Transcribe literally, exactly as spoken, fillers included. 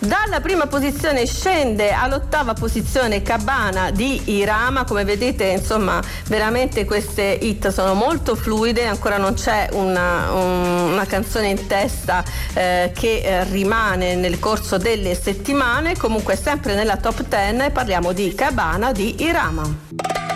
Dalla prima posizione scende all'ottava posizione Cabana di Irama. Come vedete, insomma, veramente queste hit sono molto fluide, ancora non c'è una, un, una canzone in testa eh, che eh, rimane nel corso delle settimane. Comunque sempre nella top dieci parliamo di Cabana di Irama.